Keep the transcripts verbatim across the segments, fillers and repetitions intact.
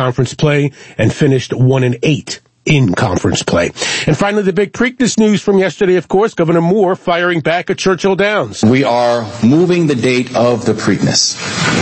conference play and finished one and eight in conference play. And finally, the big Preakness news from yesterday, of course, Governor Moore firing back at Churchill Downs. We are moving the date of the Preakness,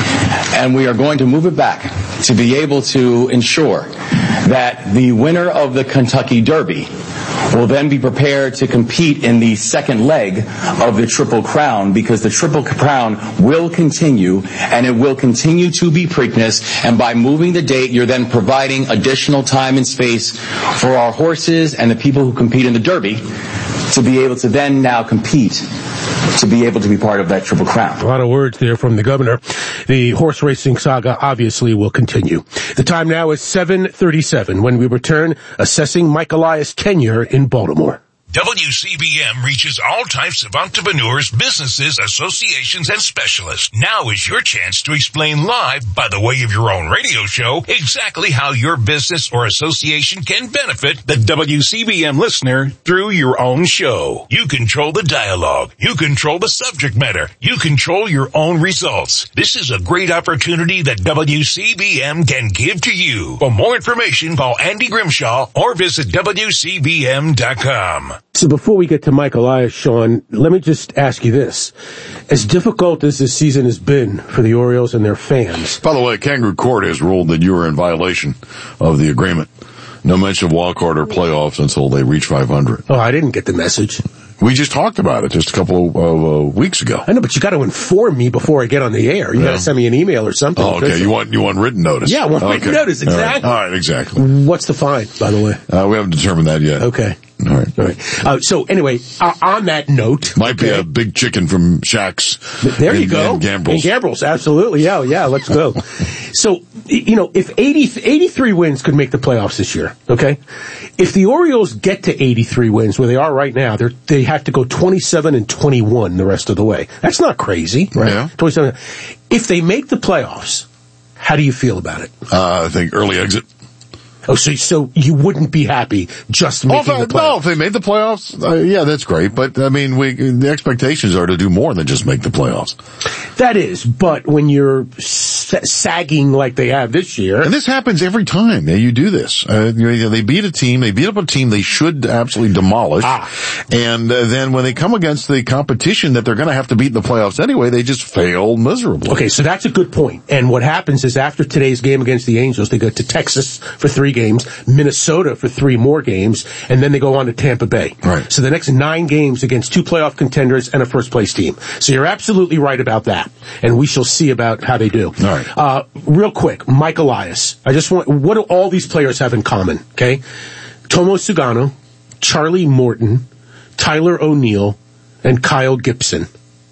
and we are going to move it back to be able to ensure that the winner of the Kentucky Derby will then be prepared to compete in the second leg of the Triple Crown, because the Triple Crown will continue, and it will continue to be Preakness. And by moving the date, you're then providing additional time and space for our horses and the people who compete in the Derby to be able to then now compete, to be able to be part of that Triple Crown. A lot of words there from the governor. The horse racing saga obviously will continue. The time now is seven thirty-seven when we return assessing Mike Elias' tenure in Baltimore. W C B M reaches all types of entrepreneurs, businesses, associations, and specialists. Now is your chance to explain live, by the way of your own radio show, exactly how your business or association can benefit the W C B M listener through your own show. You control the dialogue. You control the subject matter. You control your own results. This is a great opportunity that W C B M can give to you. For more information, call Andy Grimshaw or visit W C B M dot com. So before we get to Mike Elias, Sean, let me just ask you this. As difficult as this season has been for the Orioles and their fans. By the way, Kangaroo Court has ruled that you were in violation of the agreement. No mention of wild card or playoffs until they reach five hundred. Oh, I didn't get the message. We just talked about it just a couple of uh, weeks ago. I know, but you got to inform me before I get on the air. You yeah. got to send me an email or something. Oh, okay. You want you want written notice? Yeah, I want okay. written notice, exactly. All right. All right, exactly. What's the fine, by the way? Uh, we haven't determined that yet. Okay. All right. All right. Uh, so anyway, uh, on that note. Might okay. be a big chicken from Shaq's. There you in, go. In Gambrels. In Gambrels, absolutely. Yeah, yeah, let's go. So, you know, if eighty, eighty-three wins could make the playoffs this year, okay? If the Orioles get to eighty-three wins, where they are right now, they they have to go twenty-seven and twenty-one the rest of the way. That's not crazy, right? Yeah. twenty-seven. If they make the playoffs, how do you feel about it? Uh, I think early exit. Oh, so, so you wouldn't be happy just making oh, if, the playoffs? No, if they made the playoffs, uh, yeah, that's great. But, I mean, we, the expectations are to do more than just make the playoffs. That is, but when you're sa- sagging like they have this year. And this happens every time yeah, you do this. Uh, you know, they beat a team, they beat up a team they should absolutely demolish. Ah. And uh, then when they come against the competition that they're going to have to beat in the playoffs anyway, they just fail miserably. Okay, so that's a good point. And what happens is after today's game against the Angels, they go to Texas for three games, Minnesota for three more games, and then they go on to Tampa Bay. Right. So the next nine games against two playoff contenders and a first place team. So you're absolutely right about that. And we shall see about how they do. All right. Uh, real quick, Mike Elias. I just want, what do all these players have in common? Okay. Tomo Sugano, Charlie Morton, Tyler O'Neill, and Kyle Gibson.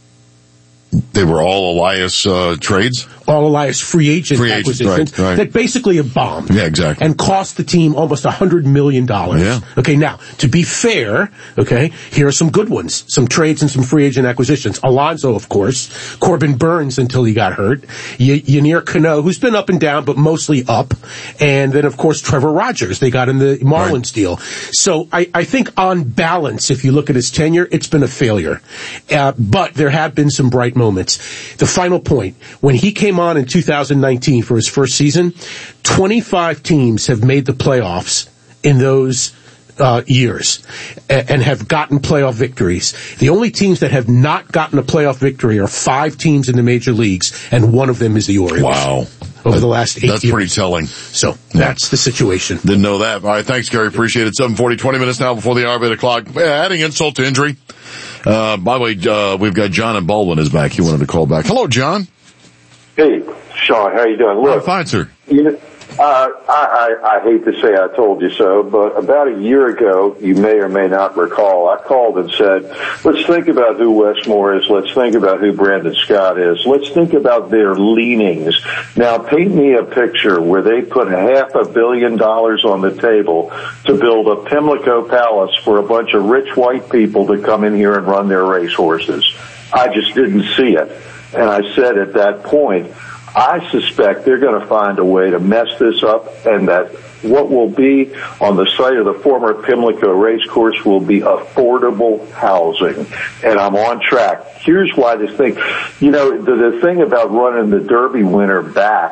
They were all Elias uh, trades? All Elias free agent free agents, acquisitions right, right. that basically have bombed. Yeah, exactly. And cost the team almost one hundred million dollars. Yeah. Okay, now, to be fair, okay, here are some good ones. Some trades and some free agent acquisitions. Alonso, of course. Corbin Burns until he got hurt. Y- Yannier Cano, who's been up and down, but mostly up. And then, of course, Trevor Rogers. They got in the Marlins right. deal. So I, I think on balance, if you look at his tenure, it's been a failure. Uh, but there have been some bright moments. The final point, when he came on in two thousand nineteen for his first season, twenty-five teams have made the playoffs in those uh years and have gotten playoff victories. The only teams that have not gotten a playoff victory are five teams in the major leagues, and one of them is the Orioles. Wow. Over that, the last eight that's years. That's pretty telling. So that's yeah. the situation. Didn't know that. All right, thanks, Gary. Appreciate it. seven forty, twenty minutes now before the hour of eight o'clock. Adding insult to injury. Uh, by the way, uh, we've got John in Baldwin is back. He wanted to call back. Hello, John. Hey, Sean, how you doing? Look, I'm fine, sir. You know, uh, I, I, I hate to say I told you so, but about a year ago, you may or may not recall, I called and said, let's think about who Westmore is. Let's think about who Brandon Scott is. Let's think about their leanings. Now, paint me a picture where they put half a billion dollars on the table to build a Pimlico Palace for a bunch of rich white people to come in here and run their racehorses. I just didn't see it. And I said at that point, I suspect they're going to find a way to mess this up, and that what will be on the site of the former Pimlico Racecourse will be affordable housing. And I'm on track. Here's why this thing, you know, the, the thing about running the Derby winner back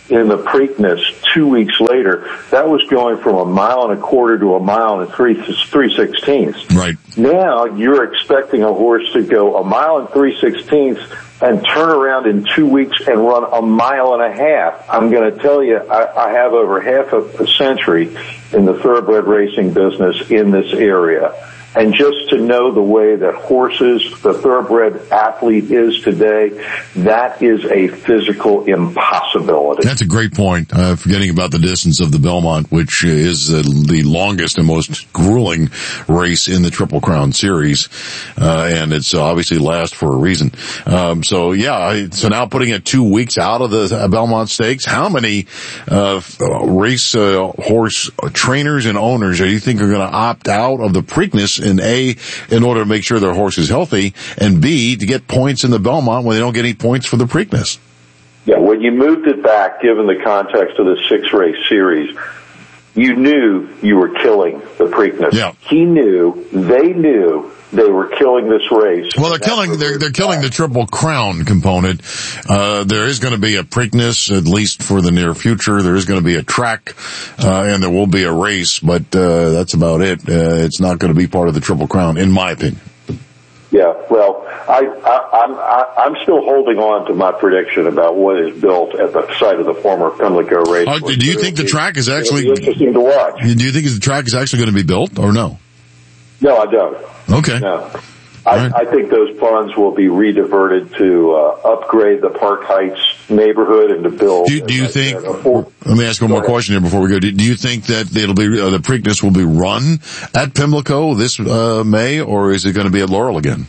in the Preakness two weeks later, that was going from a mile and a quarter to a mile and three three sixteenths. Right. Now you're expecting a horse to go a mile and three sixteenths and turn around in two weeks and run a mile and a half. I'm going to tell you, I, I have over half a, a century in the thoroughbred racing business in this area. And just to know the way that horses, the thoroughbred athlete is today, that is a physical impossibility. That's a great point. Uh, forgetting about the distance of the Belmont, which is uh, the longest and most grueling race in the Triple Crown series. Uh, and it's obviously last for a reason. Um, so yeah, I, so now putting it two weeks out of the uh, Belmont Stakes, how many, uh, race, uh, horse trainers and owners do you think are going to opt out of the Preakness in A, in order to make sure their horse is healthy, and B, to get points in the Belmont when they don't get any points for the Preakness? Yeah, when you moved it back, given the context of the six-race series, you knew you were killing the Preakness. Yeah. He knew, they knew they were killing this race. Well, they're killing, they're, they're killing the Triple Crown component. Uh, there is going to be a Preakness, at least for the near future. There is going to be a track, uh, and there will be a race, but, uh, that's about it. Uh, it's not going to be part of the Triple Crown, in my opinion. Yeah, well, I, I, I'm, I, I'm still holding on to my prediction about what is built at the site of the former Pimlico race. Uh, do you think the track is actually, it'll be interesting to watch. Do you think the track is actually going to be built, or no? No, I don't. Okay. No. I, right. I think those funds will be rediverted to uh, upgrade the Park Heights neighborhood and to build. Do, do you uh, think? uh, four, let me ask one more question here before we go. Do, do you think that it'll be uh, the Preakness will be run at Pimlico this uh, May, or is it going to be at Laurel again?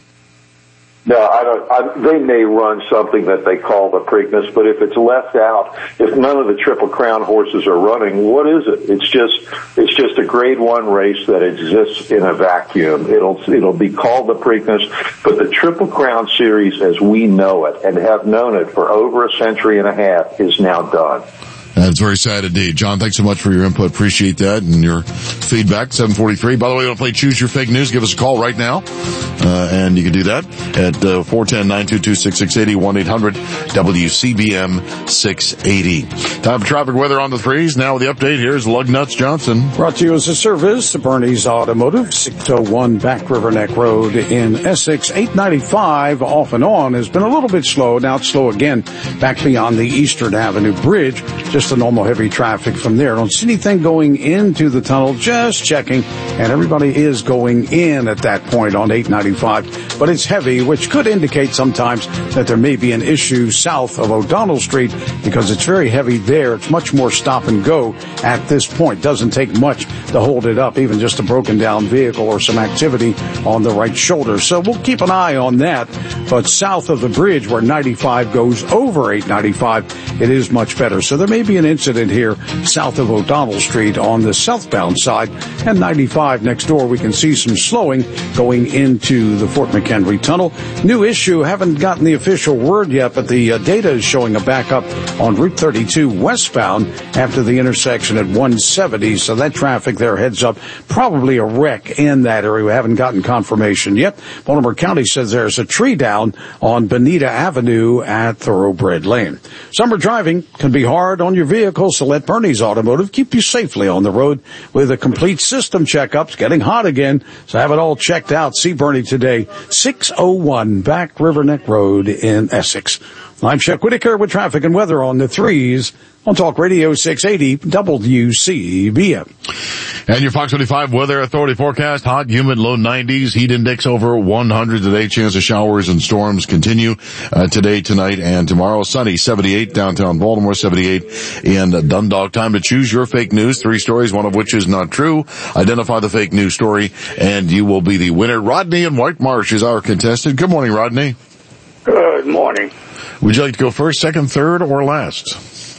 No, I don't. I, they may run something that they call the Preakness, but if it's left out, if none of the Triple Crown horses are running, what is it? It's just, it's just a Grade One race that exists in a vacuum. It'll, it'll be called the Preakness, but the Triple Crown series, as we know it and have known it for over a century and a half, is now done. That's very sad indeed. John, thanks so much for your input. Appreciate that and your feedback. seven forty-three. By the way, we're going to play Choose Your Fake News. Give us a call right now. Uh, and you can do that at uh, four one zero, nine two two, six six eight zero, one eight hundred W C B M six eighty. Time for traffic weather on the threes. Now with the update, here's Lugnuts Johnson. Brought to you as a service of Bernie's Automotive, six oh one Back River Neck Road in Essex. eight ninety-five off and on has been a little bit slow. Now it's slow again back beyond the Eastern Avenue Bridge. Just the normal heavy traffic from there. Don't see anything going into the tunnel. Just checking. And everybody is going in at that point on eight ninety-five. But it's heavy, which could indicate sometimes that there may be an issue south of O'Donnell Street because it's very heavy there. It's much more stop and go at this point. Doesn't take much to hold it up, even just a broken down vehicle or some activity on the right shoulder. So we'll keep an eye on that. But south of the bridge where ninety-five goes over eight ninety-five, it is much better. So there may be an incident here south of O'Donnell Street on the southbound side, and ninety-five next door we can see some slowing going into the Fort McHenry Tunnel. New issue, haven't gotten the official word yet, but the uh, data is showing a backup on Route thirty-two westbound after the intersection at one seventy, so that traffic there heads up, probably a wreck in that area. We haven't gotten confirmation yet. Baltimore County says there's a tree down on Bonita Avenue at Thoroughbred Lane. Summer driving can be hard on your vehicle, so let Bernie's Automotive keep you safely on the road with a complete system checkup. It's getting hot again, so have it all checked out. See Bernie today, six oh one Back River Neck Road in Essex. I'm Chuck Whitaker with traffic and weather on the threes on Talk Radio six eighty W C B M. And your Fox twenty-five Weather Authority forecast, hot, humid, low nineties, heat index over one hundred today. Chance of showers and storms continue uh, today, tonight, and tomorrow. Sunny, seventy-eight downtown Baltimore, seventy-eight in Dundalk. Time to choose your fake news. Three stories, one of which is not true. Identify the fake news story, and you will be the winner. Rodney in White Marsh is our contestant. Good morning, Rodney. Good morning. Would you like to go first, second, third, or last?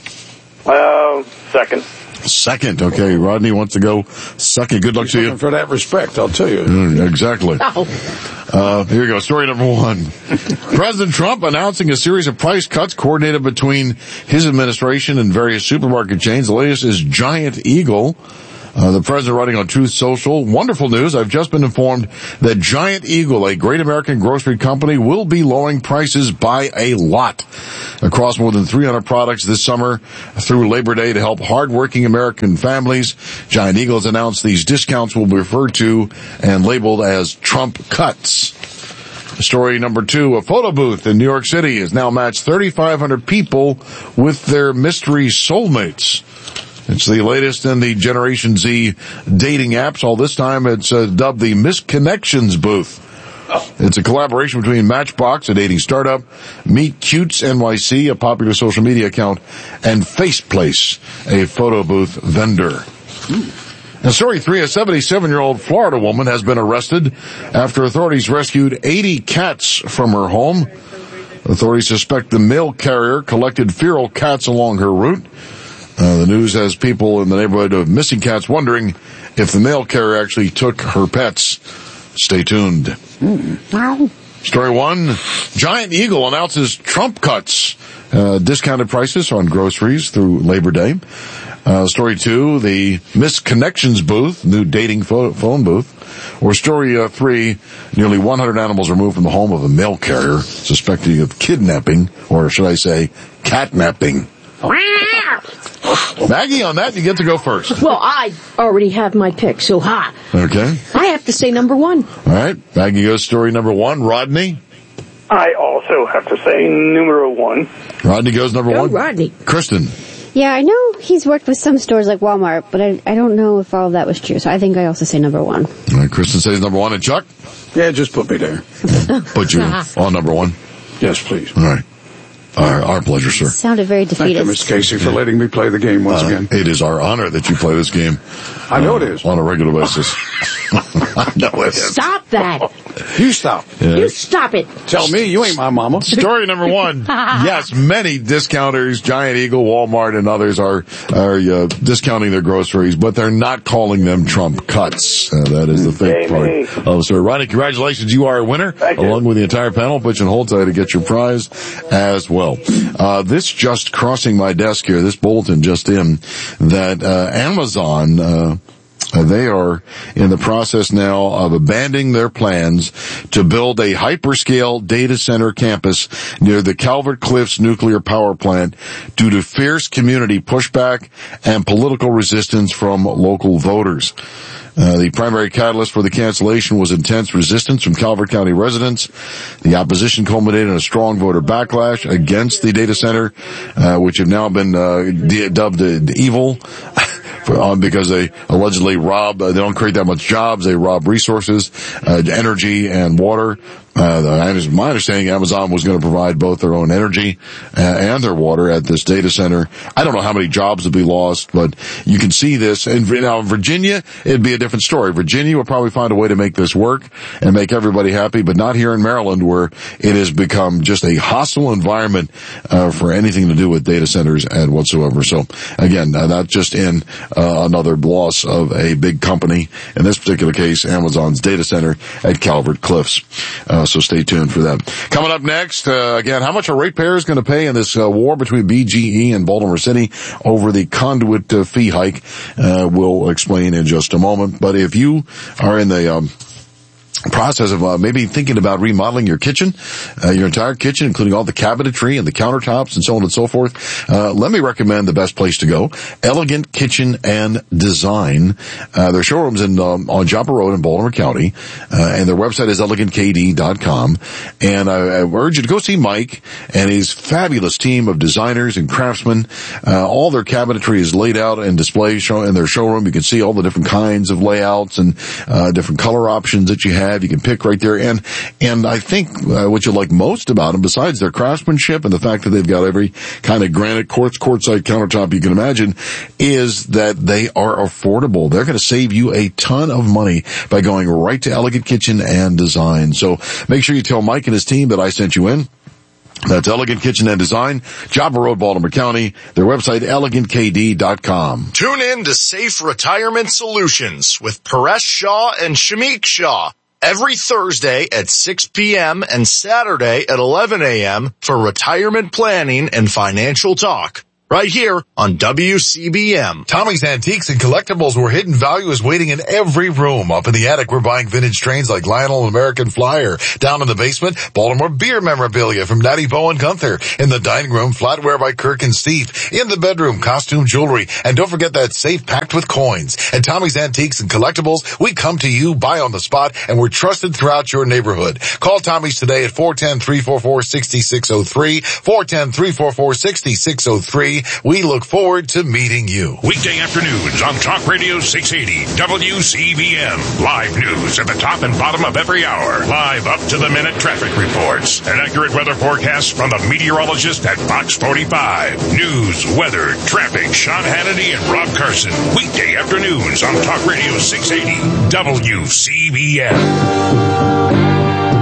Uh, second. Second, okay. Rodney wants to go second. Good luck He's to you. For that respect, I'll tell you. Mm, exactly. Uh, here you go. Story number one. President Trump announcing a series of price cuts coordinated between his administration and various supermarket chains. The latest is Giant Eagle Uh, the president writing on Truth Social, wonderful news. I've just been informed that Giant Eagle, a great American grocery company, will be lowering prices by a lot across more than three hundred products this summer through Labor Day to help hardworking American families. Giant Eagle has announced these discounts will be referred to and labeled as Trump cuts. Story number two, a photo booth in New York City has now matched thirty-five hundred people with their mystery soulmates. It's the latest in the Generation Z dating apps. All this time it's uh, dubbed the Misconnections booth. It's a collaboration between Matchbox, a dating startup, Meet Cutes N Y C, a popular social media account, and Faceplace, a photo booth vendor. And story three, a seventy-seven-year-old Florida woman has been arrested after authorities rescued eighty cats from her home. Authorities suspect the mail carrier collected feral cats along her route. Uh, the news has people in the neighborhood of missing cats wondering if the mail carrier actually took her pets. Stay tuned. Mm. Story one, Giant Eagle announces Trump cuts, uh, discounted prices on groceries through Labor Day. Uh, story two, the Misconnections booth, new dating pho- phone booth. Or story uh, three, nearly one hundred animals removed from the home of a mail carrier suspected of kidnapping, or should I say, catnapping. Maggie, on that, you get to go first. Well, I already have my pick, so ha. Okay. I have to say number one. All right. Maggie goes story number one. Rodney? I also have to say numero one. Rodney goes number Go one. Rodney. Kristen? Yeah, I know he's worked with some stores like Walmart, but I, I don't know if all of that was true, so I think I also say number one. All right, Kristen says number one. And Chuck? Yeah, just put me there. Put you on number one. Yes, please. All right. Our, our pleasure, sir. Sounded very Thank you, defeatist. Miss Casey, for letting me play the game once Uh, again. it is our honor that you play this game. I know uh, it is. On a regular basis. I know it is. Stop that. You stop. Yeah. You stop it. Tell me you ain't my mama. Story number one. Yes, many discounters, Giant Eagle, Walmart, and others are are uh, discounting their groceries, but they're not calling them Trump cuts. Uh, that is the fake Yay. part of the story. Ronnie, congratulations. You are a winner, Thank you. along with the entire panel. Put you on hold tight to get your prize as well. Uh, this just crossing my desk here, this bulletin just in, that uh, Amazon... Uh, Uh, they are in the process now of abandoning their plans to build a hyperscale data center campus near the Calvert Cliffs nuclear power plant due to fierce community pushback and political resistance from local voters. Uh, the primary catalyst for the cancellation was intense resistance from Calvert County residents. The opposition culminated in a strong voter backlash against the data center, uh, which have now been uh, de- dubbed uh, evil. For, um, because they allegedly rob, uh, they don't create that much jobs, they rob resources, uh, energy and water. Uh, my understanding, Amazon was going to provide both their own energy uh, and their water at this data center. I don't know how many jobs would be lost, but you can see this. And now in Virginia, it'd be a different story. Virginia will probably find a way to make this work and make everybody happy, but not here in Maryland, where it has become just a hostile environment uh, for anything to do with data centers and whatsoever. So again, uh, not just in uh, another loss of a big company. In this particular case, Amazon's data center at Calvert Cliffs. Uh, so stay tuned for that. Coming up next, uh, again, how much are ratepayers going to pay in this uh, war between B G E and Baltimore City over the conduit uh, fee hike? Uh, we'll explain in just a moment. But if you are in the um, process of uh, maybe thinking about remodeling your kitchen, uh, your entire kitchen, including all the cabinetry and the countertops and so on and so forth, uh, let me recommend the best place to go, Elegant Kitchen and Design. Uh, their showroom's in, um, on Joppa Road in Baltimore County, uh, and their website is elegant k d dot com. And I, I urge you to go see Mike and his fabulous team of designers and craftsmen. Uh, all their cabinetry is laid out and displayed show, in their showroom. You can see all the different kinds of layouts and uh, different color options that you have. You can pick right there. And, and I think uh, what you like most about them, besides their craftsmanship and the fact that they've got every kind of granite quartz, quartzite countertop you can imagine, is that they are affordable. They're going to save you a ton of money by going right to Elegant Kitchen and Design. So make sure you tell Mike and his team that I sent you in. That's Elegant Kitchen and Design, Joppa Road, Baltimore County. Their website, elegant k d dot com. Tune in to Safe Retirement Solutions with Paresh Shah and Shamik Shah every Thursday at six p.m. and Saturday at eleven a.m. for retirement planning and financial talk. right here on W C B M. Tommy's Antiques and Collectibles, where hidden value is waiting in every room. Up in the attic, we're buying vintage trains like Lionel and American Flyer. Down in the basement, Baltimore beer memorabilia from Daddy Bo and Gunther. In the dining room, flatware by Kirk and Steve. In the bedroom, costume jewelry. And don't forget that safe packed with coins. At Tommy's Antiques and Collectibles, we come to you, buy on the spot, and we're trusted throughout your neighborhood. Call Tommy's today at four one zero, three four four, six six zero three, four one zero, three four four, six six zero three. We look forward to meeting you. Weekday afternoons on Talk Radio six eighty W C B M. Live news at the top and bottom of every hour. Live up-to-the-minute traffic reports. An accurate weather forecast from the meteorologist at Fox forty-five. News, weather, traffic, Sean Hannity and Rob Carson. Weekday afternoons on Talk Radio six eighty W C B M.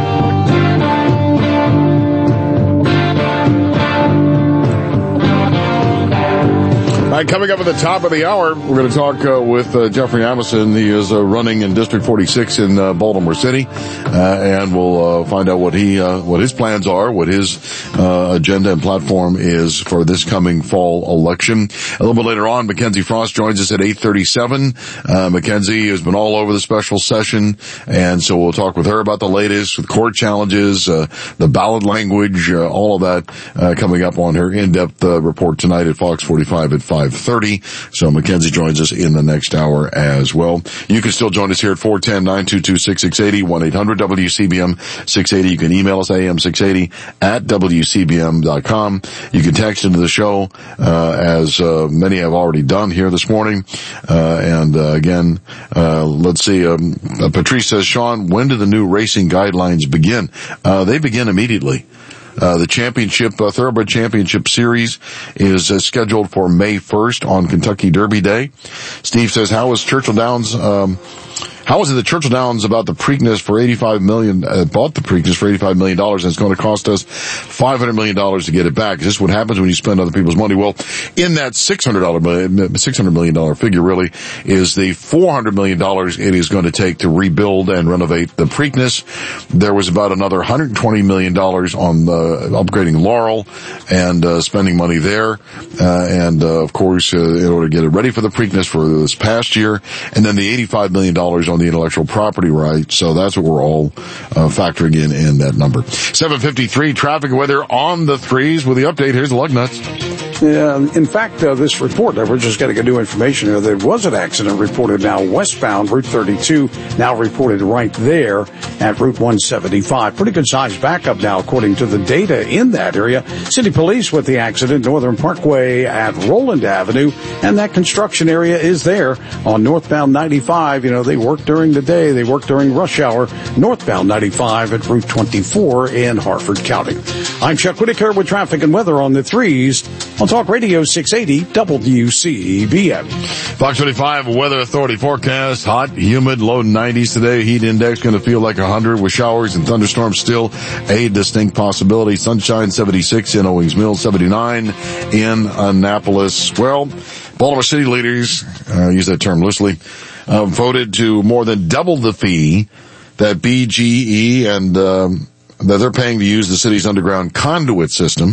All right, coming up at the top of the hour, we're going to talk uh, with uh, Jeffrey Amison. He is uh, running in District forty-six in uh, Baltimore City, uh, and we'll uh, find out what he, uh, what his plans are, what his uh, agenda and platform is for this coming fall election. A little bit later on, Mackenzie Frost joins us at eight thirty-seven. Uh, Mackenzie has been all over the special session, and so we'll talk with her about the latest, with court challenges, uh, the ballot language, uh, all of that uh, coming up on her in-depth uh, report tonight at Fox forty-five at five thirty. So Mackenzie joins us in the next hour as well. You can still join us here at four one zero, nine two two, six six eight zero, one eight hundred W C B M six eighty. You can email us A M six eighty at W C B M dot com. You can text into the show, uh, as, uh, many have already done here this morning. Uh, and, uh, again, uh, let's see, um, uh, Patrice says, Sean, when do the new racing guidelines begin? Uh, they begin immediately. Uh, the championship, uh, Thoroughbred Championship Series is uh, scheduled for May first on Kentucky Derby Day. Steve says, how is Churchill Downs, um, how is it that Churchill Downs about the Preakness for eighty-five million dollars, uh, bought the Preakness for eighty-five million dollars, and it's going to cost us five hundred million dollars to get it back? Is this what happens when you spend other people's money? Well, in that six hundred million dollars figure really is the four hundred million dollars it is going to take to rebuild and renovate the Preakness. There was about another one hundred twenty million dollars on uh, upgrading Laurel and uh, spending money there. Uh, and, uh, of course, uh, in order to get it ready for the Preakness for this past year. And then the eighty-five million dollars on the intellectual property rights. So that's what we're all uh, factoring in in that number. seven fifty-three, traffic and weather on the threes with the update. Here's the lug nuts. Yeah, in fact, uh, this report, uh, we're just getting a new information here. There was an accident reported now westbound, Route thirty-two, now reported right there at Route one seventy-five. Pretty good sized backup now, according to the data in that area. City Police with the accident, Northern Parkway at Roland Avenue, and that construction area is there on northbound ninety-five. You know, they work during the day, they work during rush hour, northbound ninety-five at Route twenty-four in Harford County. I'm Chuck Whitaker with traffic and weather on the threes on Talk Radio six eighty W C B M. Fox twenty-five Weather Authority forecast. Hot, humid, low nineties today. Heat index going to feel like one hundred with showers and thunderstorms still a distinct possibility. Sunshine seventy-six in Owings Mills, seventy-nine in Annapolis. Well, Baltimore City leaders, uh, use that term loosely, uh, voted to more than double the fee that B G E and um, that they're paying to use the city's underground conduit system.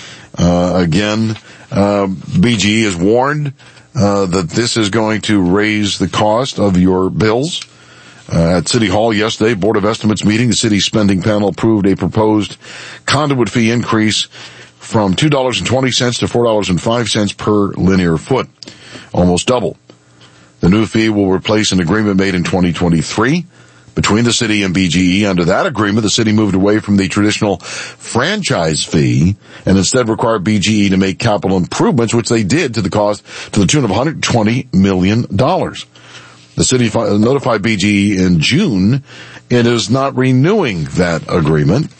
Uh, again, uh, B G E has warned, uh, that this is going to raise the cost of your bills. Uh, at City Hall yesterday, Board of Estimates meeting, the city's spending panel approved a proposed conduit fee increase from two dollars and twenty cents to four dollars and five cents per linear foot. Almost double. The new fee will replace an agreement made in twenty twenty-three between the city and B G E. Under that agreement, the city moved away from the traditional franchise fee and instead required B G E to make capital improvements, which they did to the cost to the tune of one hundred twenty million dollars. The city notified B G E in June it is not renewing that agreement.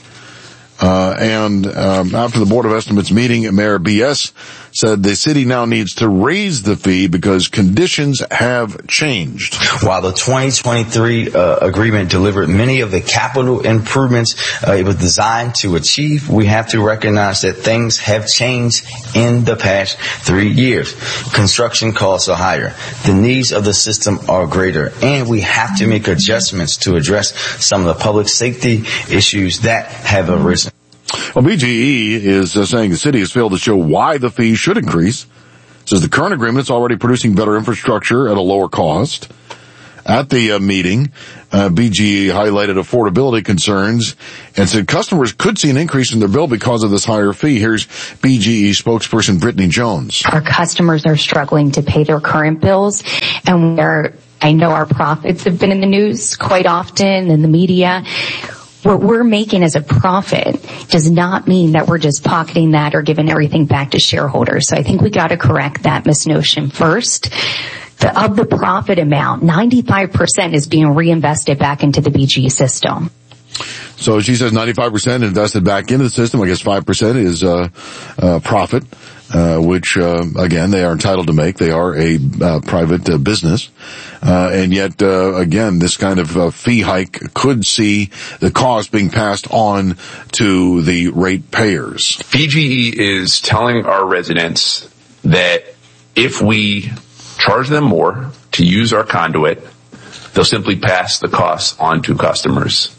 Uh, and um, after the Board of Estimates meeting, Mayor B S said the city now needs to raise the fee because conditions have changed. While the twenty twenty-three uh, agreement delivered many of the capital improvements uh, it was designed to achieve, we have to recognize that things have changed in the past three years. Construction costs are higher. The needs of the system are greater. And we have to make adjustments to address some of the public safety issues that have arisen. Well, B G E is uh, saying the city has failed to show why the fee should increase. It says the current agreement is already producing better infrastructure at a lower cost. At the uh, meeting, uh, B G E highlighted affordability concerns and said customers could see an increase in their bill because of this higher fee. Here's B G E spokesperson Brittany Jones. Our customers are struggling to pay their current bills, and we're, I know our profits have been in the news quite often in the media. What we're making as a profit does not mean that we're just pocketing that or giving everything back to shareholders. So I think we got to correct that misnotion first. The, of the profit amount, ninety-five percent is being reinvested back into the B G E system. So she says ninety-five percent invested back into the system. I guess five percent is uh, uh profit, uh which, uh, again, they are entitled to make. They are a uh, private uh, business. Uh, and yet, uh, again, this kind of uh, fee hike could see the cost being passed on to the ratepayers. B G E is telling our residents that if we charge them more to use our conduit, they'll simply pass the costs on to customers.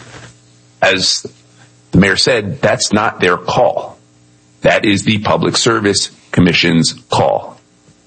As the mayor said, that's not their call. That is the Public Service Commission's call.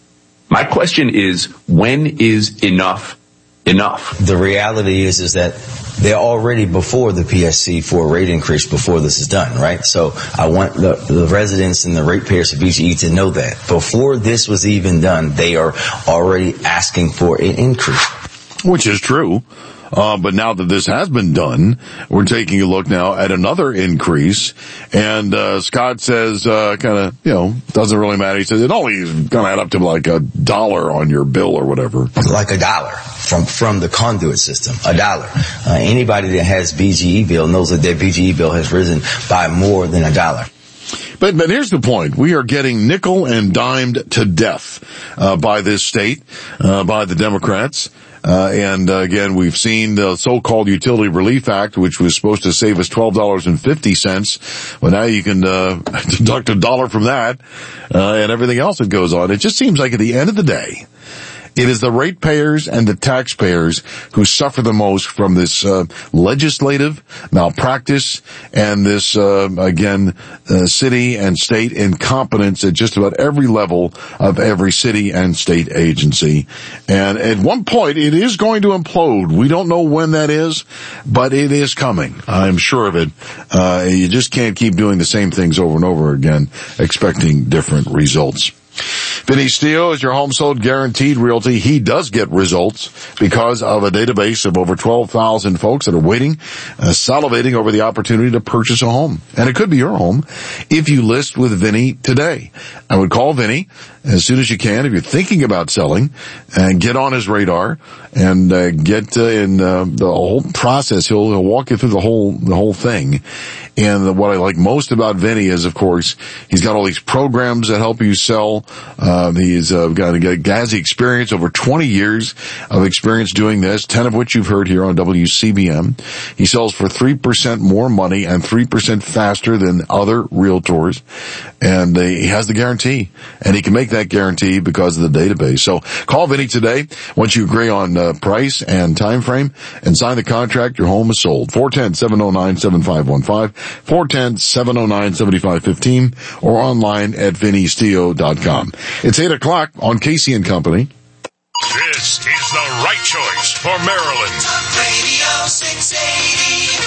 My question is, when is enough enough? The reality is, is that they're already before the P S C for a rate increase before this is done, right? So I want the, the residents and the ratepayers of B G E to know that before this was even done, they are already asking for an increase. Which is true. Uh, but now that this has been done, we're taking a look now at another increase. And, uh, Scott says, uh, kind of, you know, doesn't really matter. He says it only is going to add up to like a dollar on your bill or whatever. Like a dollar from, from the conduit system, a dollar. Uh, anybody that has B G E bill knows that their B G E bill has risen by more than a dollar. But, but here's the point. We are getting nickel and dimed to death, uh, by this state, uh, by the Democrats. Uh, and uh, again, we've seen the so-called Utility Relief Act, which was supposed to save us twelve dollars and fifty cents. Well, now you can uh, deduct a dollar from that, uh, and everything else that goes on. It just seems like at the end of the day, it is the ratepayers and the taxpayers who suffer the most from this uh, legislative malpractice and this, uh, again, uh, city and state incompetence at just about every level of every city and state agency. And at one point, it is going to implode. We don't know when that is, but it is coming. I'm sure of it. Uh, you just can't keep doing the same things over and over again, expecting different results. Vinny Steele is your home sold guaranteed realty. He does get results because of a database of over twelve thousand folks that are waiting, uh, salivating over the opportunity to purchase a home. And it could be your home if you list with Vinny today. I would call Vinny as soon as you can if you're thinking about selling and get on his radar and uh, get uh, in uh, the whole process. He'll, he'll walk you through the whole, the whole thing. And what I like most about Vinny is, of course, he's got all these programs that help you sell. Um, he's uh, got a Gazi experience, over twenty years of experience doing this, ten of which you've heard here on W C B M. He sells for three percent more money and three percent faster than other realtors. And uh, he has the guarantee. And he can make that guarantee because of the database. So call Vinny today once you agree on uh, price and time frame and sign the contract. Your home is sold. four one zero, seven oh nine, seven five one five. four one zero, seven oh nine, seven five one five or online at vinny steele dot com. It's eight o'clock on Casey and Company. This is the right choice for Maryland. Talk Radio six eighty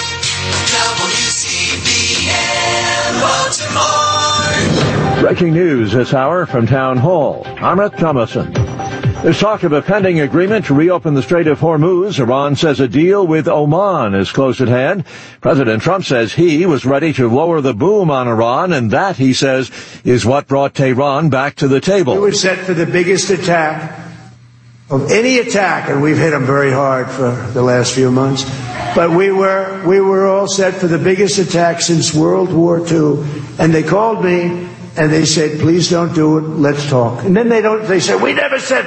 W C B M Baltimore. Breaking news this hour from Town Hall. I'm Rick Thomason. There's talk of a pending agreement to reopen the Strait of Hormuz. Iran says a deal with Oman is close at hand. President Trump says he was ready to lower the boom on Iran, and that, he says, is what brought Tehran back to the table. We were set for the biggest attack of any attack, and we've hit them very hard for the last few months. But we were we were all set for the biggest attack since World War Two, and they called me. And they said, please don't do it, let's talk. And then they don't, they said, we never said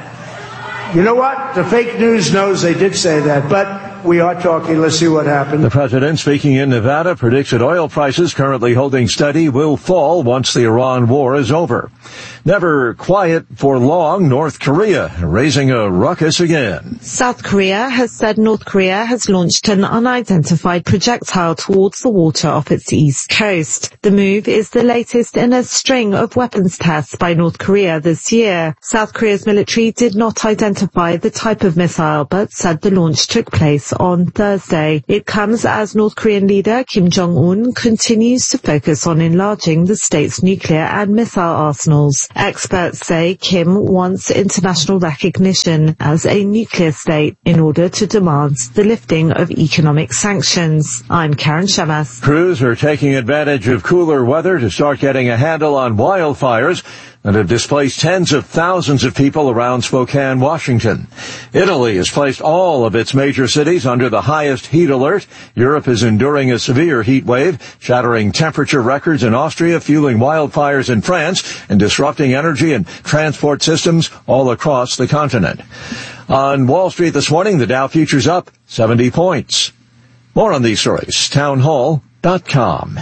that. You know what? The fake news knows they did say that, but we are talking. Let's see what happens. The president, speaking in Nevada, predicts that oil prices, currently holding steady, will fall once the Iran war is over. Never quiet for long, North Korea raising a ruckus again. South Korea has said North Korea has launched an unidentified projectile towards the water off its east coast. The move is the latest in a string of weapons tests by North Korea this year. South Korea's military did not identify the type of missile, but said the launch took place on Thursday. It comes as North Korean leader Kim Jong-un continues to focus on enlarging the state's nuclear and missile arsenals. Experts say Kim wants international recognition as a nuclear state in order to demand the lifting of economic sanctions. I'm Karen Shemas. Crews are taking advantage of cooler weather to start getting a handle on wildfires that have displaced tens of thousands of people around Spokane, Washington. Italy has placed all of its major cities under the highest heat alert. Europe is enduring a severe heat wave, shattering temperature records in Austria, fueling wildfires in France, and disrupting energy and transport systems all across the continent. On Wall Street this morning, the Dow futures up seventy points. More on these stories, town hall dot com.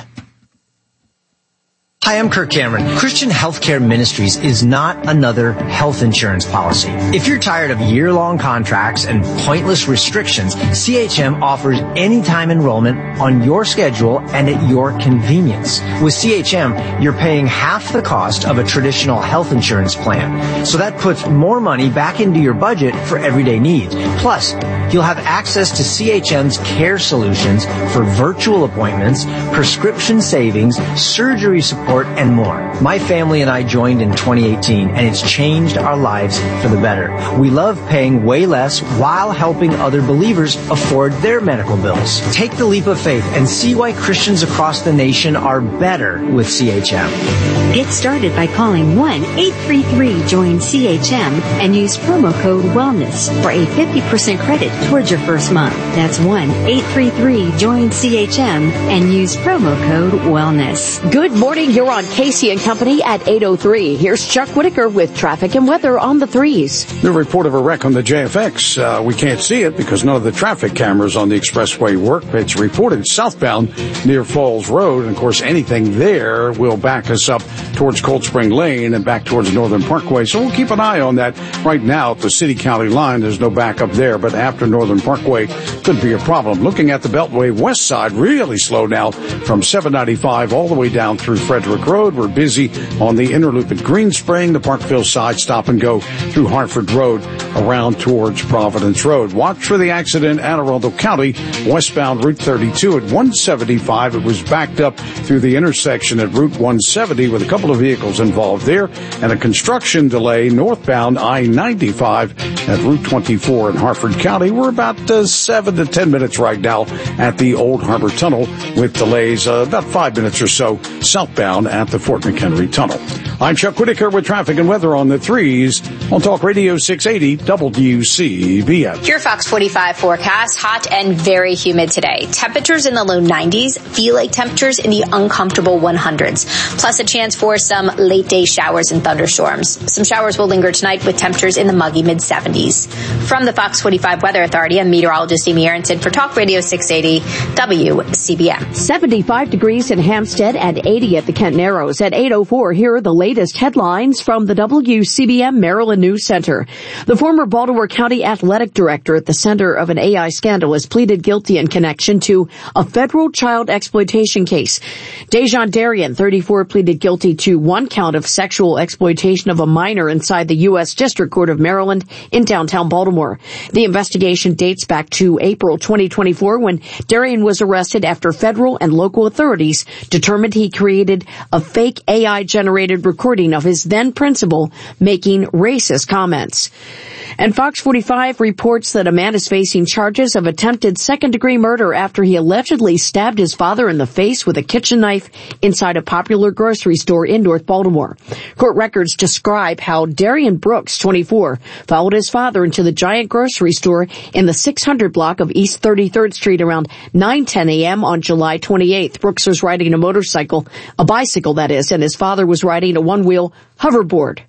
Hi, I'm Kirk Cameron. Christian Healthcare Ministries is not another health insurance policy. If you're tired of year-long contracts and pointless restrictions, C H M offers anytime enrollment on your schedule and at your convenience. With C H M, you're paying half the cost of a traditional health insurance plan. So that puts more money back into your budget for everyday needs. Plus, you'll have access to C H M's care solutions for virtual appointments, prescription savings, surgery support, and more. My family and I joined in twenty eighteen, and it's changed our lives for the better. We love paying way less while helping other believers afford their medical bills. Take the leap of faith and see why Christians across the nation are better with C H M. Get started by calling one eight three three join C H M and use promo code WELLNESS for a fifty percent credit towards your first month. That's one eight three three join C H M and use promo code WELLNESS. Good morning. You're on Casey and Company at eight oh three. Here's Chuck Whitaker with traffic and weather on the threes. The report of a wreck on the J F X. Uh, we can't see it because none of the traffic cameras on the expressway work. It's reported southbound near Falls Road. And, of course, anything there will back us up towards Cold Spring Lane and back towards Northern Parkway. So we'll keep an eye on that. Right now, at the city-county line, there's no backup there. But after Northern Parkway, could be a problem. Looking at the Beltway west side, really slow now from seven ninety-five all the way down through Frederick Road. We're busy on the inner loop at Green Spring, the Parkville side, stop and go through Hartford Road around towards Providence Road. Watch for the accident at Arundel County, westbound Route thirty-two at one seventy-five. It was backed up through the intersection at Route one seventy with a couple of vehicles involved there, and a construction delay northbound I ninety-five at Route twenty-four in Hartford County. We're about uh, seven to ten minutes right now at the Old Harbor Tunnel with delays uh, about five minutes or so southbound at the Fort McHenry Tunnel. I'm Chuck Whitaker with traffic and weather on the threes on Talk Radio six eighty W C B S. Your Fox forty-five forecast, hot and very humid today. Temperatures in the low nineties, feel like temperatures in the uncomfortable hundreds. Plus a chance for some late day showers and thunderstorms. Some showers will linger tonight with temperatures in the muggy mid seventies. From the Fox forty-five Weather Authority, I'm meteorologist Amy Aronson for Talk Radio six eighty W C B M. seventy-five degrees in Hampstead and eighty at the Kent Narrows. At eight oh four, here are the latest headlines from the W C B M Maryland News Center. The former Baltimore County athletic director at the center of an A I scandal has pleaded guilty in connection to a federal child exploitation case. Dejon Darien, thirty-four, pleaded guilty to one count of sexual exploitation of a minor inside the U S District Court of Maryland in downtown Baltimore. The investigation dates back to April twenty twenty-four when Darien was arrested after federal and local authorities determined he created a fake A I-generated recording of his then principal making racist comments. And Fox forty-five reports that a man is facing charges of attempted second-degree murder after he allegedly stabbed his father in the face with a kitchen knife inside a popular grocery store in North Baltimore. Court records describe how Darian Brooks, twenty-four, followed his father into the giant grocery store in the six hundred block of East thirty-third Street around nine ten a.m. on July twenty-eighth. Brooks was riding a motorcycle, a bicycle that is, and his father was riding a one-wheel hoverboard.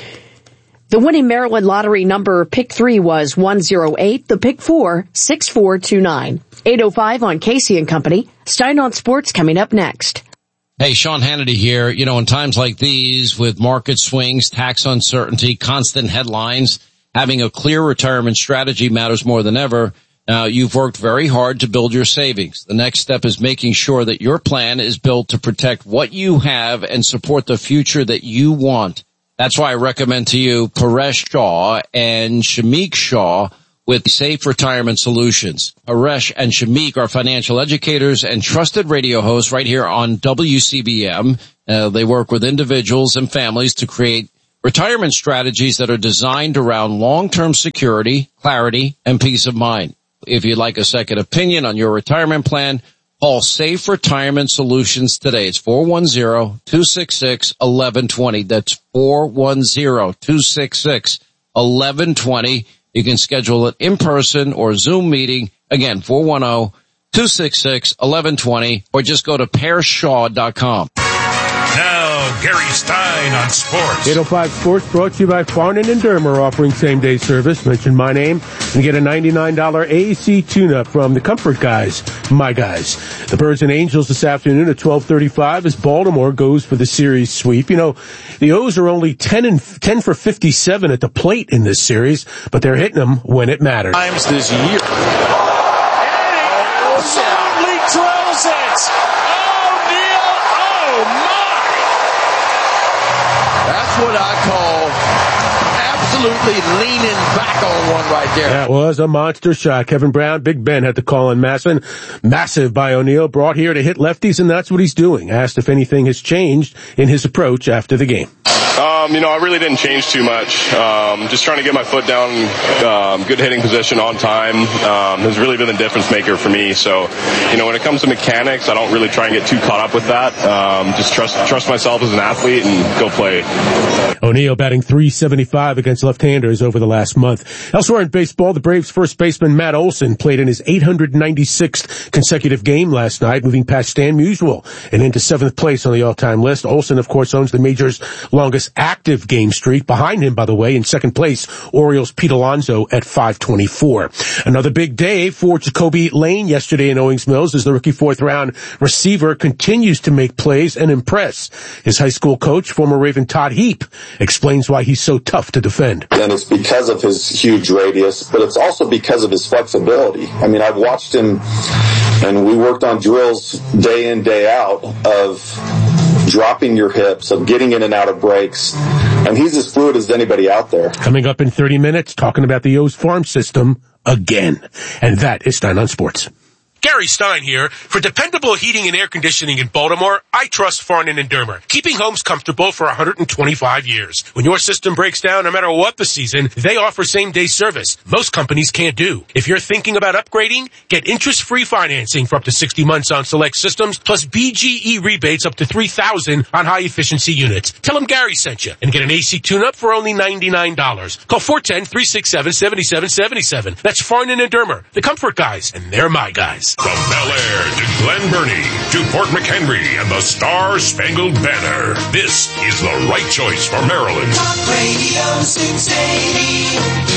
The winning Maryland lottery number pick three was one oh eight, the pick four, six four two nine. eight oh five on Casey and Company. Stein on Sports coming up next. Hey, Sean Hannity here. You know, in times like these, with market swings, tax uncertainty, constant headlines, having a clear retirement strategy matters more than ever. Now, you've worked very hard to build your savings. The next step is making sure that your plan is built to protect what you have and support the future that you want. That's why I recommend to you Paresh Shah and Shamik Shah with Safe Retirement Solutions. Paresh and Shamik are financial educators and trusted radio hosts right here on W C B M. Uh, they work with individuals and families to create retirement strategies that are designed around long-term security, clarity, and peace of mind. If you'd like a second opinion on your retirement plan, call Safe Retirement Solutions today. It's four one zero, two six six, one one two zero. That's four one zero, two six six, one one two zero. You can schedule an in-person or Zoom meeting. Again, four one zero, two six six, one one two zero, or just go to paresh shaw dot com. Now, Gary Stein on sports. eight oh five Sports brought to you by Farnan and Dermer, offering same-day service. Mention my name and get a ninety-nine dollars A C tune-up from the Comfort Guys, my guys. The Birds and Angels this afternoon at twelve thirty-five as Baltimore goes for the series sweep. You know, the O's are only ten and ten for fifty-seven at the plate in this series, but they're hitting them when it matters. Times this year. Absolutely drills it. O'Neal, oh my! That's what I call absolutely leaning back on one right there. That was a monster shot. Kevin Brown, Big Ben had to call in Masson. Massive by O'Neal, brought here to hit lefties, and that's what he's doing. Asked if anything has changed in his approach after the game. Um, you know, I really didn't change too much. Um, just trying to get my foot down, um, good hitting position on time, um, has really been the difference maker for me. So, you know, when it comes to mechanics, I don't really try and get too caught up with that. Um, just trust, trust myself as an athlete and go play. O'Neal batting three seventy-five against left-handers over the last month. Elsewhere in baseball, the Braves' first baseman Matt Olson played in his eight hundred ninety-sixth consecutive game last night, moving past Stan Musial and into seventh place on the all-time list. Olson, of course, owns the major's longest active game streak. Behind him, by the way, in second place, Orioles' Pete Alonso at five twenty-four. Another big day for Jacoby Lane yesterday in Owings Mills as the rookie fourth-round receiver continues to make plays and impress. His high school coach, former Raven Todd Heap, explains why he's so tough to defend. And it's because of his huge radius, but it's also because of his flexibility. I mean, I've watched him, and we worked on drills day in, day out of dropping your hips, of getting in and out of breaks, and he's as fluid as anybody out there. Coming up in thirty minutes, talking about the O's farm system again. And that is Stein on Sports. Gary Stein here. For dependable heating and air conditioning in Baltimore, I trust Farnan and Dermer, keeping homes comfortable for one hundred twenty-five years. When your system breaks down, no matter what the season, they offer same-day service. Most companies can't do. If you're thinking about upgrading, get interest-free financing for up to sixty months on select systems, plus B G E rebates up to three thousand dollars on high-efficiency units. Tell them Gary sent you and get an A C tune-up for only ninety-nine dollars. Call four one zero, three six seven, seven seven seven seven. That's Farnan and Dermer, the Comfort Guys, and they're my guys. From Bel Air to Glen Burnie to Fort McHenry and the Star-Spangled Banner, this is the right choice for Maryland. Talk Radio six eighty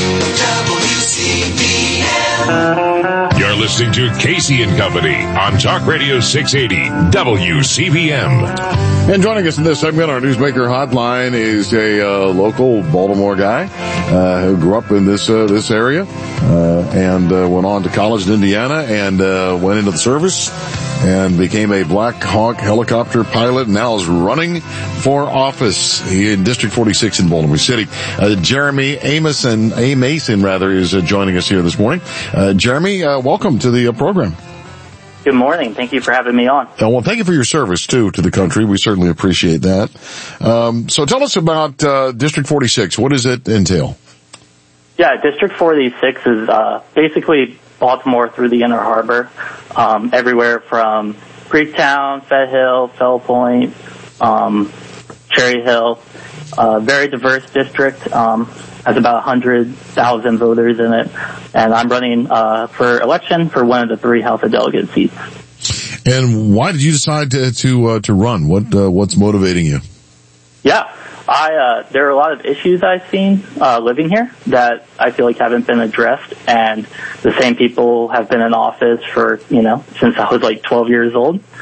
W C B M. You're listening to Casey and Company on Talk Radio six eighty W C B M. And joining us in this segment, our Newsmaker Hotline, is a uh, local Baltimore guy uh, who grew up in this uh, this area uh, and uh, went on to college in Indiana and uh, went into the service and became a Black Hawk helicopter pilot, and now is running for office in District forty-six in Baltimore City. Uh, Jeremy Amason, A. Mason, rather, is uh, joining us here this morning. Uh, Jeremy, uh, welcome to the uh, program. Good morning. Thank you for having me on. Uh, well, thank you for your service, too, to the country. We certainly appreciate that. Um, so tell us about uh, District forty-six. What does it entail? Yeah, District forty-six is uh, basically Baltimore through the Inner Harbor, um, everywhere from Greektown, Fed Hill, Fell Point, um, Cherry Hill. Uh, very diverse district. Um, has about one hundred thousand voters in it. And I'm running uh, for election for one of the three House of Delegates seats. And why did you decide to to, uh, to run? What uh, what's motivating you? Yeah, I uh, there are a lot of issues I've seen uh, living here that I feel like haven't been addressed, and the same people have been in office for, you know, since I was like twelve years old.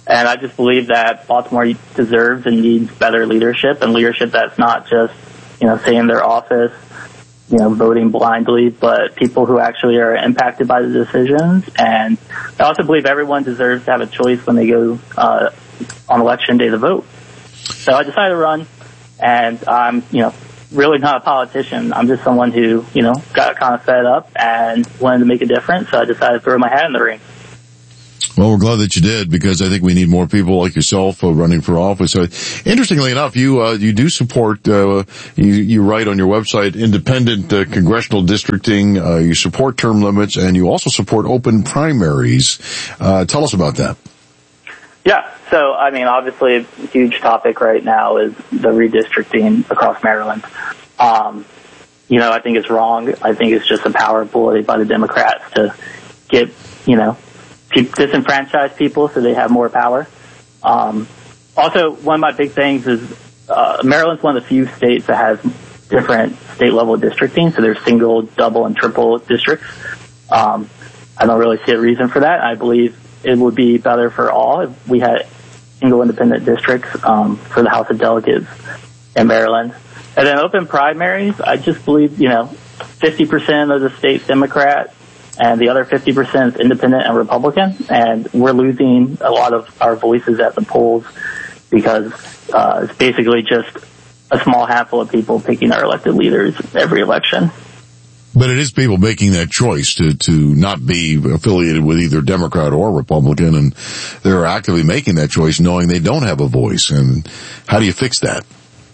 And I just believe that Baltimore deserves and needs better leadership, and leadership that's not just, you know, stay in their office, you know, voting blindly, but people who actually are impacted by the decisions. And I also believe everyone deserves to have a choice when they go uh, on election day to vote. So I decided to run, and I'm, you know, really not a politician. I'm just someone who, you know, got kind of fed up and wanted to make a difference, so I decided to throw my hat in the ring. Well, we're glad that you did, because I think we need more people like yourself uh, running for office. So, interestingly enough, you uh, you do support, uh, you, you write on your website, independent uh, congressional districting, uh, you support term limits, and you also support open primaries. Uh, tell us about that. Yeah, so, I mean, obviously a huge topic right now is the redistricting across Maryland. Um, you know, I think it's wrong. I think it's just a power ploy by the Democrats to get, you know, disenfranchise people so they have more power. Um, also, one of my big things is uh, Maryland's one of the few states that has different state-level districting, so there's single, double, and triple districts. Um, I don't really see a reason for that. I believe it would be better for all if we had single independent districts um, for the House of Delegates in Maryland. And then open primaries, I just believe, you know, fifty percent of the state's Democrat, and the other fifty percent is independent and Republican, and we're losing a lot of our voices at the polls because uh, it's basically just a small handful of people picking our elected leaders every election. But it is people making that choice to, to not be affiliated with either Democrat or Republican, and they're actively making that choice knowing they don't have a voice. And how do you fix that?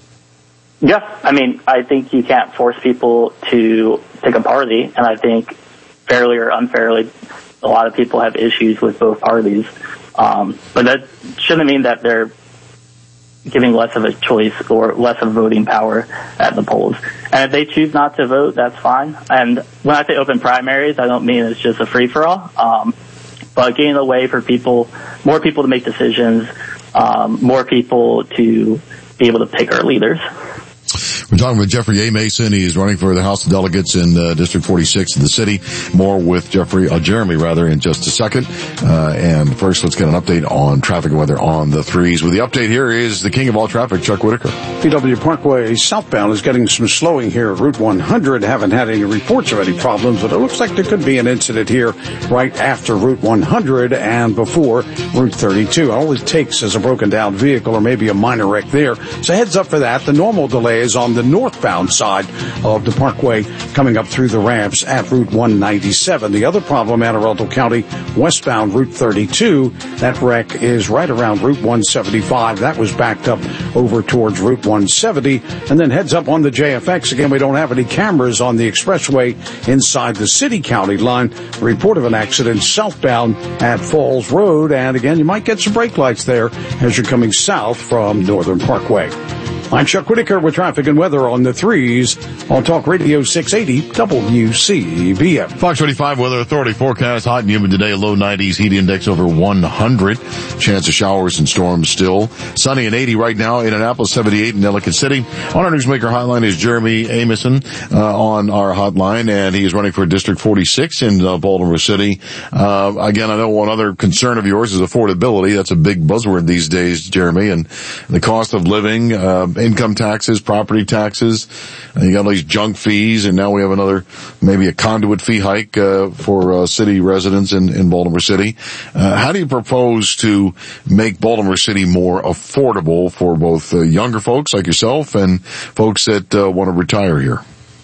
Yeah, I mean, I think you can't force people to pick a party, and I think fairly or unfairly, a lot of people have issues with both parties. Um, but that shouldn't mean that they're giving less of a choice or less of voting power at the polls. And if they choose not to vote, that's fine. And when I say open primaries, I don't mean it's just a free-for-all, um, but getting a way for people, more people to make decisions, um, more people to be able to pick our leaders. We're talking with Jeffrey A. Mason. He is running for the House of Delegates in uh, District forty-six of the city. More with Jeffrey, uh, Jeremy rather, in just a second. Uh, and first, let's get an update on traffic and weather on the threes. With the update here is the king of all traffic, Chuck Whitaker. P W Parkway southbound is getting some slowing here. Route one hundred haven't had any reports of any problems, but it looks like there could be an incident here right after Route one hundred and before Route thirty-two. All it takes is a broken down vehicle or maybe a minor wreck there. So heads up for that. The normal delay is on the northbound side of the Parkway coming up through the ramps at Route one ninety-seven. The other problem, Anne Arundel County, westbound Route thirty-two. That wreck is right around Route one seventy-five. That was backed up over towards Route one seventy. And then heads up on the J F X. Again, we don't have any cameras on the expressway inside the city-county line. Report of an accident southbound at Falls Road. And again, you might get some brake lights there as you're coming south from Northern Parkway. I'm Chuck Whitaker with traffic and weather on the threes on Talk Radio six eighty W C B M. Fox twenty-five Weather Authority forecast hot and humid today, low nineties, heat index over one hundred. Chance of showers and storms still. Sunny and eighty right now in Annapolis, seventy-eight in Ellicott City. On our Newsmaker hotline is Jeremy Amison uh, on our hotline, and he is running for District forty-six in uh, Baltimore City. Uh, again, I know one other concern of yours is affordability. That's a big buzzword these days, Jeremy, and the cost of living, uh, income taxes, property taxes. Uh, you got all these junk fees, and now we have another, maybe a conduit fee hike uh, for uh, city residents in, in Baltimore City. Uh, how do you propose to make Baltimore City more affordable for both uh, younger folks like yourself and folks that uh, want to retire here?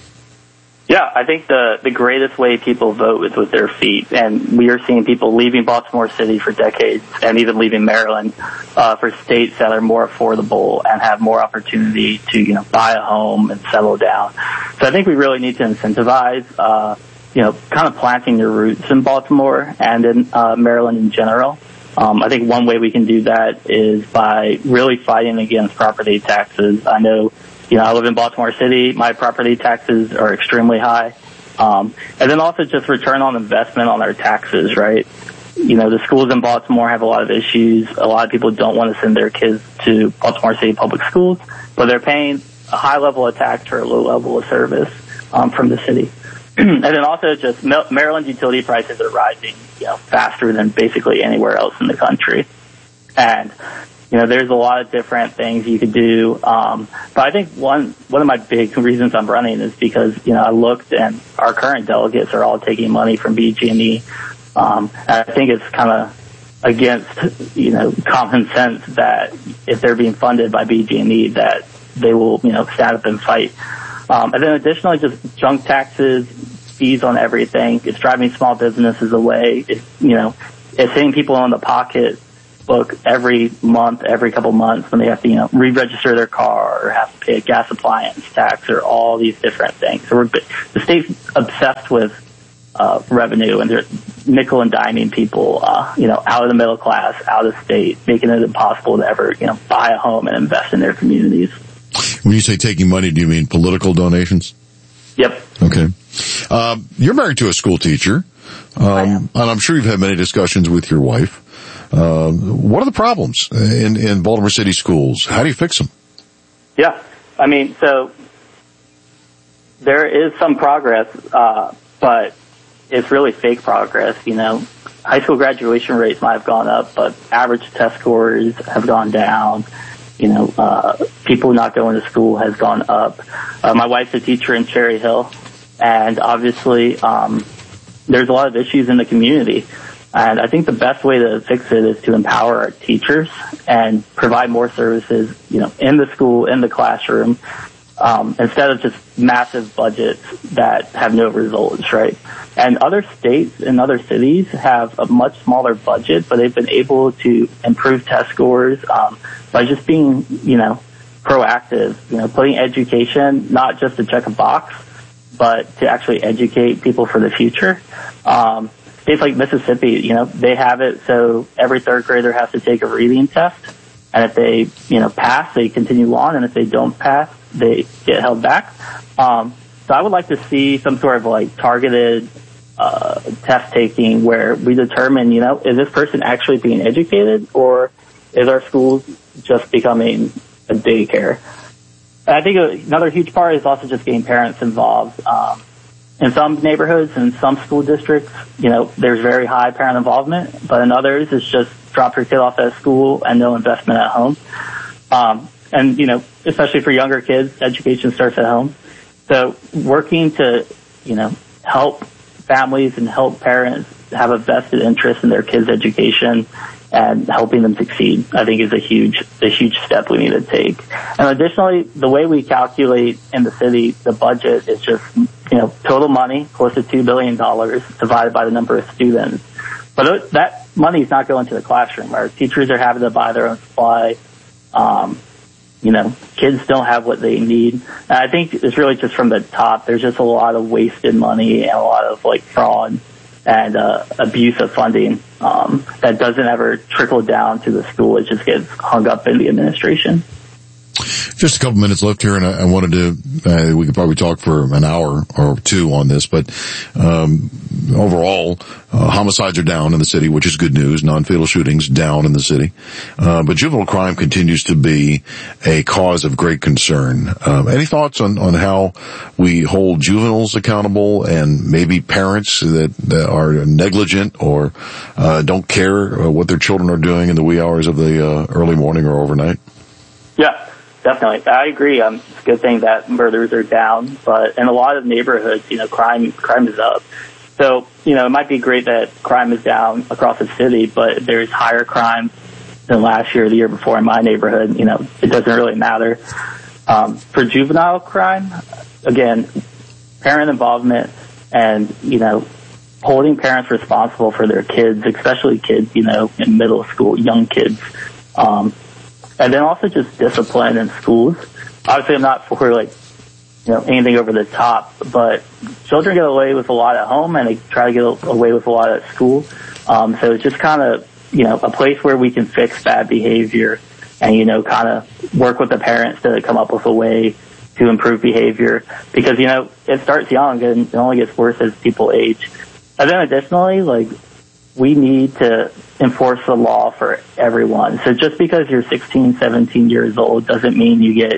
Yeah, I think the, the greatest way people vote is with their feet, and we are seeing people leaving Baltimore City for decades and even leaving Maryland uh, for states that are more affordable and have more opportunity to, you know, buy a home and settle down. So I think we really need to incentivize, uh, you know, kind of planting your roots in Baltimore and in uh, Maryland in general. Um, I think one way we can do that is by really fighting against property taxes. I know, you know, I live in Baltimore City. My property taxes are extremely high. Um, and then also just return on investment on our taxes, right? You know, the schools in Baltimore have a lot of issues. A lot of people don't want to send their kids to Baltimore City public schools, but they're paying a high level of tax for a low level of service um, from the city. And then also just Maryland utility prices are rising, you know, faster than basically anywhere else in the country. And, you know, there's a lot of different things you could do. Um, but I think one, one of my big reasons I'm running is because, you know, I looked and our current delegates are all taking money from B G and E. Um, and I think it's kind of against, you know, common sense that if they're being funded by B G and E that they will, you know, stand up and fight. Um, and then additionally, just junk taxes, fees on everything. It's driving small businesses away. It's, you know, it's hitting people on the pocketbook every month, every couple months when they have to, you know, re-register their car or have to pay a gas appliance tax or all these different things. So we're, the state's obsessed with uh, revenue, and they're nickel and diming people, uh, you know, out of the middle class, out of state, making it impossible to ever, you know, buy a home and invest in their communities. When you say taking money, do you mean political donations? Yep. Okay. Um, you're married to a school teacher, um, and I'm sure you've had many discussions with your wife. Um, what are the problems in, in Baltimore City schools? How do you fix them? Yeah. I mean, so there is some progress, uh, but it's really fake progress, you know. High school graduation rates might have gone up, but average test scores have gone down. You know, uh, people not going to school has gone up. Uh, my wife's a teacher in Cherry Hill, and obviously, um, there's a lot of issues in the community. And I think the best way to fix it is to empower our teachers and provide more services, you know, in the school, in the classroom, um, instead of just massive budgets that have no results, right? And other states and other cities have a much smaller budget, but they've been able to improve test scores, um, by just being, you know, proactive, you know, putting education, not just to check a box, but to actually educate people for the future. Um, states like Mississippi, you know, they have it so every third grader has to take a reading test. And if they, you know, pass, they continue on. And if they don't pass, they get held back. Um, so I would like to see some sort of like targeted uh, test taking where we determine, you know, is this person actually being educated, or is our schools just becoming a daycare? And I think another huge part is also just getting parents involved. Um, in some neighborhoods and some school districts, you know, there's very high parent involvement, but in others it's just drop your kid off at school and no investment at home. Um, and, you know, especially for younger kids, education starts at home. So working to, you know, help families and help parents have a vested interest in their kids' education and helping them succeed, I think is a huge, a huge step we need to take. And additionally, the way we calculate in the city, the budget is just, you know, total money, close to two billion dollars divided by the number of students. But that money is not going to the classroom. Our teachers are having to buy their own supply. Um, you know, kids don't have what they need. And I think it's really just from the top. There's just a lot of wasted money and a lot of like fraud and uh, abuse of funding um, that doesn't ever trickle down to the school. It just gets hung up in the administration. Just a couple minutes left here, and I, I wanted to, uh, we could probably talk for an hour or two on this, but um, overall, uh, homicides are down in the city, which is good news. Non-fatal shootings down in the city. Uh, but juvenile crime continues to be a cause of great concern. Um, any thoughts on, on how we hold juveniles accountable and maybe parents that, that are negligent or uh, don't care what their children are doing in the wee hours of the uh, early morning or overnight? Yeah. Definitely. I agree. Um, it's a good thing that murders are down, but in a lot of neighborhoods, you know, crime, crime is up. So, you know, it might be great that crime is down across the city, but if there's higher crime than last year or the year before in my neighborhood, you know, it doesn't really matter. Um, for juvenile crime, again, parent involvement and, you know, holding parents responsible for their kids, especially kids, you know, in middle school, young kids, um, and then also just discipline in schools. Obviously, I'm not for, like, you know, anything over the top, but children get away with a lot at home and they try to get away with a lot at school. Um, so it's just kind of, you know, a place where we can fix bad behavior and, you know, kind of work with the parents to come up with a way to improve behavior. Because, you know, it starts young and it only gets worse as people age. And then additionally, like, we need to enforce the law for everyone. So just because you're sixteen, seventeen years old doesn't mean you get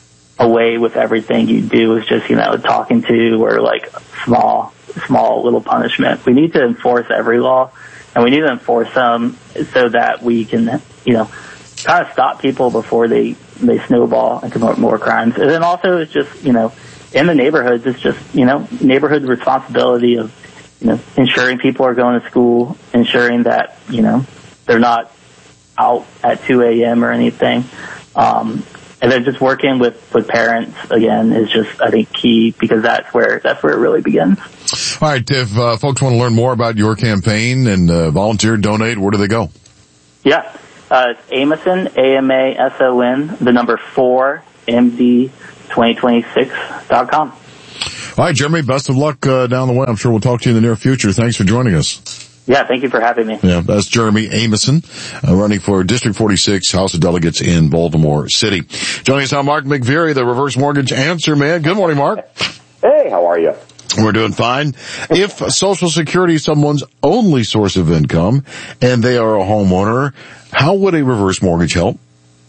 away with everything you do. It's just, you know, talking to or like small, small little punishment. We need to enforce every law. and we need to enforce them so that we can, you know, kind of stop people before they, they snowball and commit more crimes. And then also it's just, you know, in the neighborhoods, it's just, you know, neighborhood responsibility of, you know, ensuring people are going to school, ensuring that, you know, they're not out at two a.m. or anything. Um, and then just working with, with parents, again, is just, I think, key, because that's where, that's where it really begins. All right. If uh, folks want to learn more about your campaign and uh, volunteer, donate, where do they go? Yeah. Uh, it's Amason, A M A S O N, the number four, M D twenty twenty-six dot com. All right, Jeremy, best of luck uh, down the way. I'm sure we'll talk to you in the near future. Thanks for joining us. Yeah, thank you for having me. Yeah, that's Jeremy Amason, uh, running for District forty-six, House of Delegates in Baltimore City. Joining us now, Mark McVeary, the Reverse Mortgage Answer Man. Good morning, Mark. Hey, how are you? We're doing fine. If Social Security is someone's only source of income and they are a homeowner, how would a reverse mortgage help?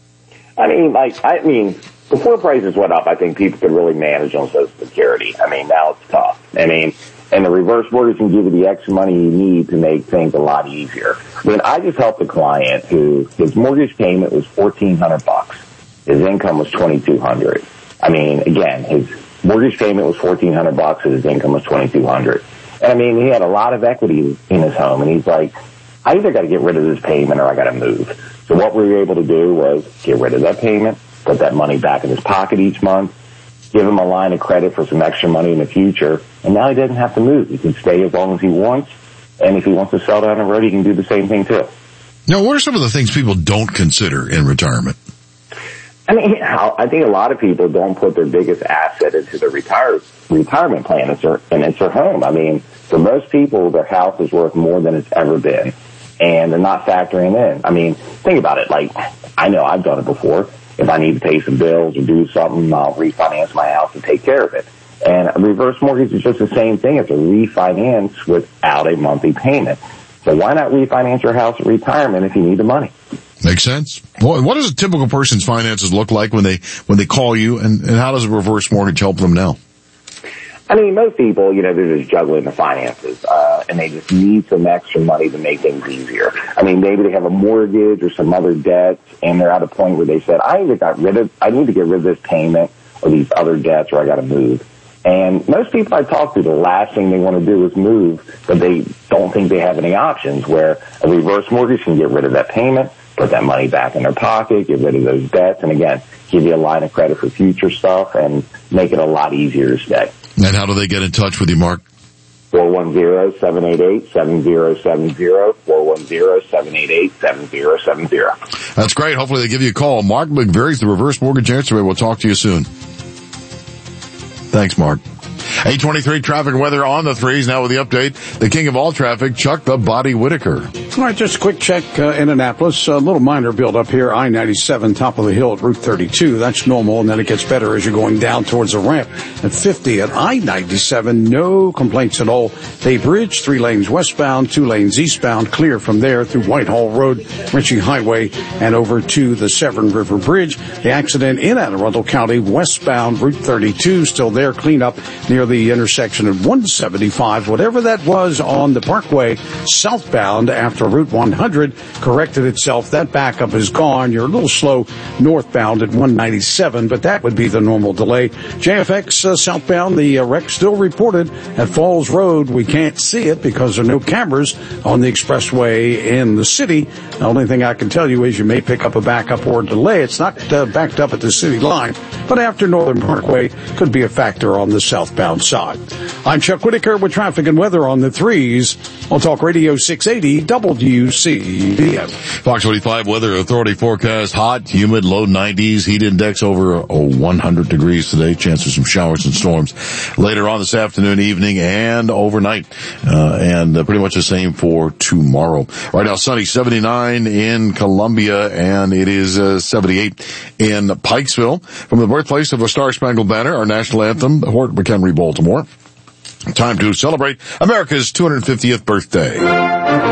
I mean, like, I mean, before prices went up, I think people could really manage on Social Security. I mean, now it's tough. I mean, and the reverse mortgage can give you the extra money you need to make things a lot easier. I mean, I just helped a client who his mortgage payment was fourteen hundred bucks. His income was twenty-two hundred. I mean, again, his mortgage payment was fourteen hundred bucks and his income was twenty-two hundred. And I mean, he had a lot of equity in his home, and he's like, I either got to get rid of this payment or I got to move. So what we were able to do was get rid of that payment, put that money back in his pocket each month, give him a line of credit for some extra money in the future, and now he doesn't have to move. He can stay as long as he wants, and if he wants to sell down the road, he can do the same thing too. Now, what are some of the things people don't consider in retirement? I mean, I think a lot of people don't put their biggest asset into their retire, retirement plan, it's their, and it's their home. I mean, for most people, their house is worth more than it's ever been, and they're not factoring in. I mean, think about it. Like, I know I've done it before. If I need to pay some bills or do something, I'll refinance my house and take care of it. And a reverse mortgage is just the same thing. It's a refinance without a monthly payment. So why not refinance your house at retirement if you need the money? Makes sense. Well, what does a typical person's finances look like when they when they call you, and, and how does a reverse mortgage help them now? I mean, most people, you know, they're just juggling the finances, uh, and they just need some extra money to make things easier. I mean, maybe they have a mortgage or some other debts, and they're at a point where they said, I either got rid of, I need to get rid of this payment or these other debts, or I got to move. And most people I talk to, the last thing they want to do is move, but they don't think they have any options, where a reverse mortgage can get rid of that payment, put that money back in their pocket, get rid of those debts, and again, give you a line of credit for future stuff and make it a lot easier to stay. And how do they get in touch with you, Mark? four one zero, seven eight eight, seven zero seven zero, four one zero, seven eight eight, seven zero seven zero. That's great. Hopefully they give you a call. Mark McVeary's the Reverse Mortgage Answer. We'll talk to you soon. Thanks, Mark. eight twenty-three traffic and weather on the threes. Now with the update, the king of all traffic, Chuck the Body Whitaker. All right, just a quick check uh, in Annapolis. A little minor build up here. I ninety-seven, top of the hill at Route thirty-two. That's normal, and then it gets better as you're going down towards the ramp. At fifty at I ninety-seven, no complaints at all. Bay Bridge, three lanes westbound, two lanes eastbound, clear from there through Whitehall Road, Ritchie Highway, and over to the Severn River Bridge. The accident in Anne Arundel County, westbound Route thirty-two, still there, cleanup near the intersection of one seventy-five. Whatever that was on the Parkway southbound after Route one hundred corrected itself. That backup is gone. You're a little slow northbound at one ninety-seven, but that would be the normal delay. J F X uh, southbound, the uh, wreck still reported at Falls Road. We can't see it because there are no cameras on the expressway in the city. The only thing I can tell you is you may pick up a backup or delay. It's not uh, backed up at the city line, but after Northern Parkway could be a factor on the southbound side. I'm Chuck Whitaker with traffic and weather on the threes on Talk Radio six eighty W C B M. Fox forty-five Weather Authority forecast: hot, humid, low nineties, heat index over oh, one hundred degrees today. Chance of some showers and storms later on this afternoon, evening, and overnight. Uh, and uh, pretty much the same for tomorrow. Right now, sunny, seventy-nine in Columbia, and it is uh, seventy-eight in Pikesville. From the birthplace of the Star Spangled Banner, our national anthem, Hort McHenry, Baltimore. Time to celebrate America's two hundred fiftieth birthday.